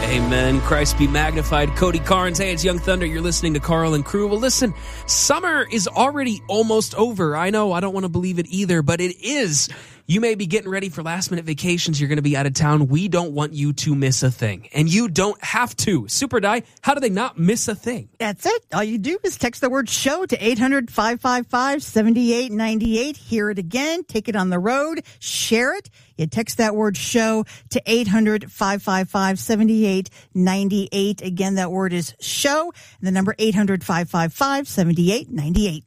Amen. Christ be magnified. Cody Carnes. Hey, it's Young Thunder. You're listening to Carl and Crew. Well, listen, summer is already almost over. I know, I don't want to believe it either, but it is. You may be getting ready for last-minute vacations. You're going to be out of town. We don't want you to miss a thing. And you don't have to. Super Die, how do they not miss a thing? That's it. All you do is text the word SHOW to 800-555-7898. Hear it again. Take it on the road. Share it. You text that word SHOW to 800-555-7898. Again, that word is SHOW. And the number 800-555-7898.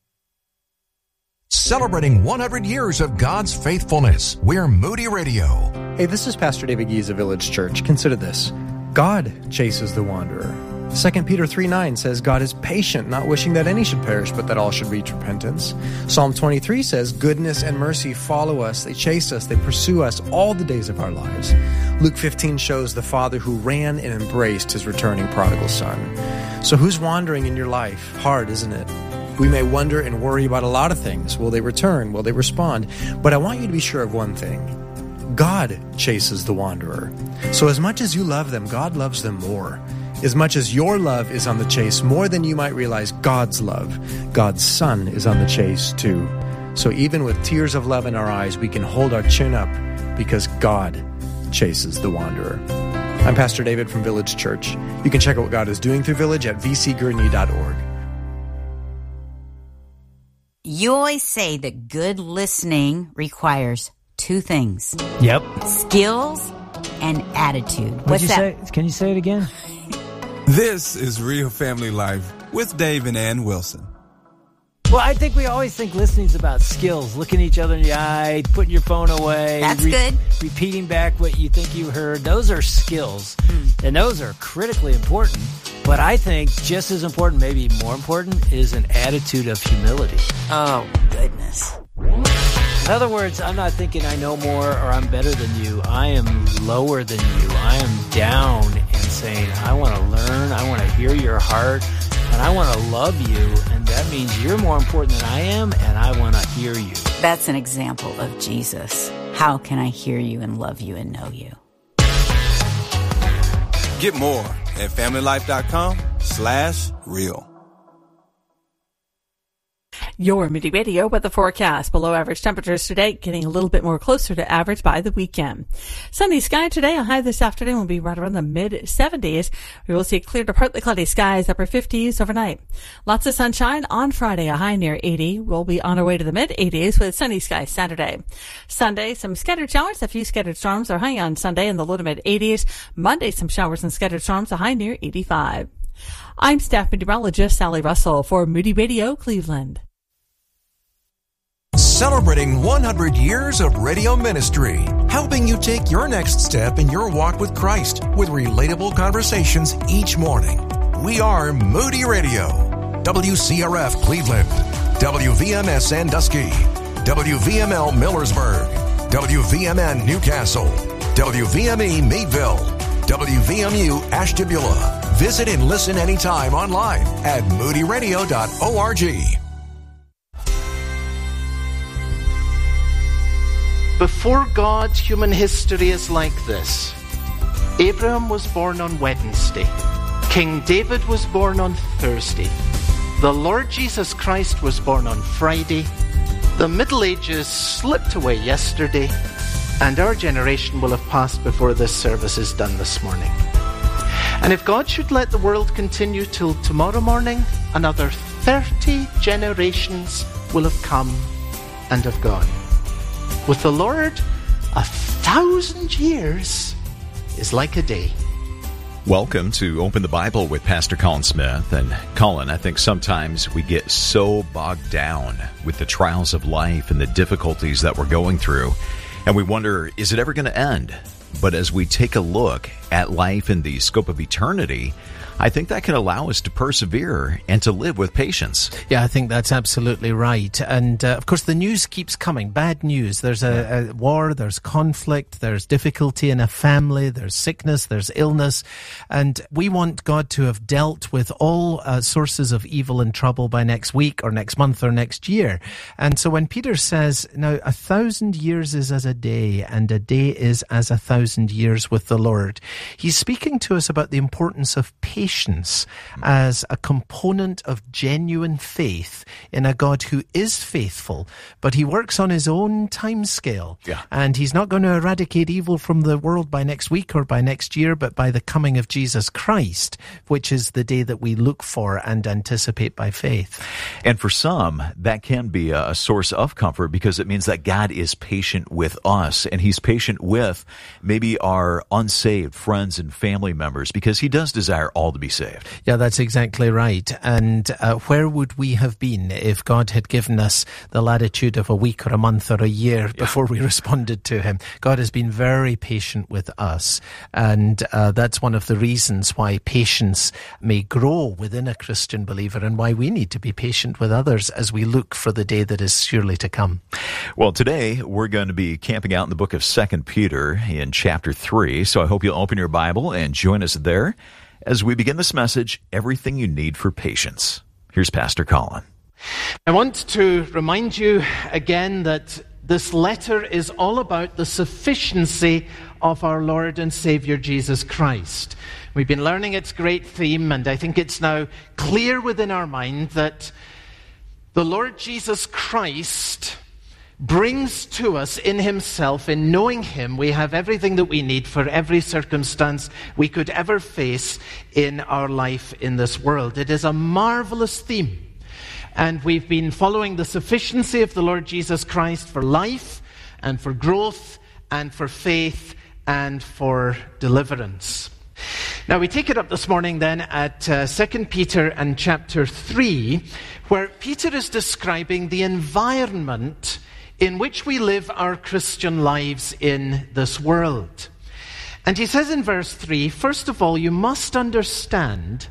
Celebrating 100 years of God's faithfulness. We're Moody Radio. Hey, this is Pastor David Gies of Village Church. Consider this. God chases the wanderer. 2 Peter 3:9 says God is patient, not wishing that any should perish, but that all should reach repentance. Psalm 23 says goodness and mercy follow us. They chase us. They pursue us all the days of our lives. Luke 15 shows the father who ran and embraced his returning prodigal son. So who's wandering in your life? Hard, isn't it? We may wonder and worry about a lot of things. Will they return? Will they respond? But I want you to be sure of one thing. God chases the wanderer. So as much as you love them, God loves them more. As much as your love is on the chase, more than you might realize, God's love, God's Son is on the chase too. So even with tears of love in our eyes, we can hold our chin up because God chases the wanderer. I'm Pastor David from Village Church. You can check out what God is doing through Village at vcgurney.org. You always say that good listening requires two things. Yep. Skills and attitude. What's that? Can you say it again? This is Real Family Life with Dave and Ann Wilson. Well, I think we always think listening is about skills. Looking each other in the eye, putting your phone away. That's good. Repeating back what you think you heard. Those are skills. And those are critically important. But I think just as important, maybe more important, is an attitude of humility. Oh, goodness. In other words, I'm not thinking I know more or I'm better than you. I am lower than you. I am down and saying, I want to learn, I want to hear your heart, and I want to love you. And that means you're more important than I am, and I want to hear you. That's an example of Jesus. How can I hear you and love you and know you? Get more at familylife.com/real. Your Moody Radio weather forecast. Below average temperatures today, getting a little bit more closer to average by the weekend. Sunny sky today. A high this afternoon will be right around the mid-70s. We will see clear to partly cloudy skies, upper 50s overnight. Lots of sunshine on Friday. A high near 80. We'll be on our way to the mid-80s with sunny skies Saturday. Sunday, some scattered showers. A few scattered storms are high on Sunday in the low to mid-80s. Monday, some showers and scattered storms. A high near 85. I'm staff meteorologist Sally Russell for Moody Radio Cleveland. Celebrating 100 years of radio ministry, helping you take your next step in your walk with Christ with relatable conversations each morning. We are Moody Radio, WCRF Cleveland, WVMS Sandusky, WVML Millersburg, WVMN Newcastle, WVME Meadville, WVMU Ashtabula. Visit and listen anytime online at moodyradio.org. Before God, human history is like this. Abraham was born on Wednesday. King David was born on Thursday. The Lord Jesus Christ was born on Friday. The Middle Ages slipped away yesterday. And our generation will have passed before this service is done this morning. And if God should let the world continue till tomorrow morning, another 30 generations will have come and have gone. With the Lord, 1,000 years is like a day. Welcome to Open the Bible with Pastor Colin Smith. And Colin, I think sometimes we get so bogged down with the trials of life and the difficulties that we're going through, and we wonder, is it ever going to end? But as we take a look at life in the scope of eternity, I think that can allow us to persevere and to live with patience. Yeah, I think that's absolutely right. And of course, the news keeps coming. Bad news. There's a war, there's conflict, there's difficulty in a family, there's sickness, there's illness. And we want God to have dealt with all sources of evil and trouble by next week or next month or next year. And so when Peter says, now 1,000 years is as a day and a day is as 1,000 1,000 years with the Lord. He's speaking to us about the importance of patience as a component of genuine faith in a God who is faithful, but he works on his own time scale. Yeah. And he's not going to eradicate evil from the world by next week or by next year, but by the coming of Jesus Christ, which is the day that we look for and anticipate by faith. And for some, that can be a source of comfort because it means that God is patient with us, and he's patient with maybe our unsaved friends and family members because he does desire all to be saved. Yeah, that's exactly right. And where would we have been if God had given us the latitude of a week or a month or a year before we responded to him? God has been very patient with us, and that's one of the reasons why patience may grow within a Christian believer and why we need to be patient with others as we look for the day that is surely to come. Well, today we're going to be camping out in the book of 2 Peter in chapter 3, so I hope you'll open your Bible and join us there as we begin this message, Everything You Need for Patience. Here's Pastor Colin. I want to remind you again that this letter is all about the sufficiency of our Lord and Savior Jesus Christ. We've been learning its great theme, and I think it's now clear within our mind that the Lord Jesus Christ brings to us in himself, in knowing him, we have everything that we need for every circumstance we could ever face in our life in this world. It is a marvelous theme. And we've been following the sufficiency of the Lord Jesus Christ for life and for growth and for faith and for deliverance. Now we take it up this morning then at 2 Peter and chapter 3, where Peter is describing the environment in which we live our Christian lives in this world. And he says in verse 3, first of all, you must understand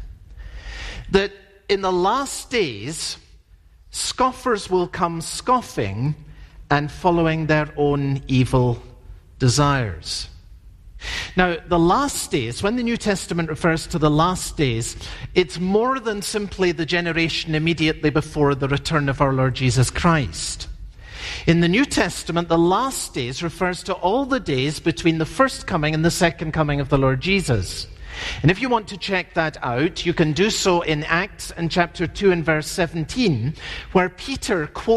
that in the last days, scoffers will come scoffing and following their own evil desires. Now, the last days, when the New Testament refers to the last days, it's more than simply the generation immediately before the return of our Lord Jesus Christ. In the New Testament, the last days refers to all the days between the first coming and the second coming of the Lord Jesus. And if you want to check that out, you can do so in Acts and chapter 2 and verse 17, where Peter quotes